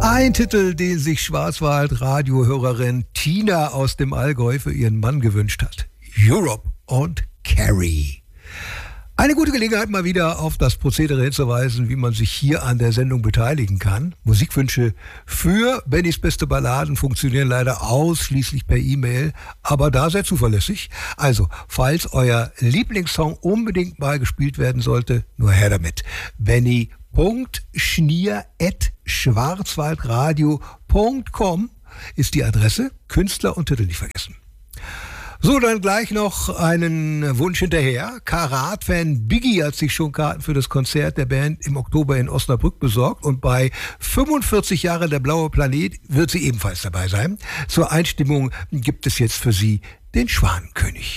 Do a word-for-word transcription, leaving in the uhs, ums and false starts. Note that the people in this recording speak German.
Ein Titel, den sich Schwarzwald-Radiohörerin Tina aus dem Allgäu für ihren Mann gewünscht hat. Europe und Carrie. Eine gute Gelegenheit, mal wieder auf das Prozedere hinzuweisen, wie man sich hier an der Sendung beteiligen kann. Musikwünsche für Bennys beste Balladen funktionieren leider ausschließlich per E-Mail, aber da sehr zuverlässig. Also, falls euer Lieblingssong unbedingt mal gespielt werden sollte, nur her damit. Benny punkt schnier at schwarzwaldradio punkt com ist die Adresse. Künstler und Titel nicht vergessen. So, dann gleich noch einen Wunsch hinterher. Karat-Fan Biggie hat sich schon Karten für das Konzert der Band im Oktober in Osnabrück besorgt und bei fünfundvierzig Jahre der blaue Planet wird sie ebenfalls dabei sein. Zur Einstimmung gibt es jetzt für sie den Schwanenkönig.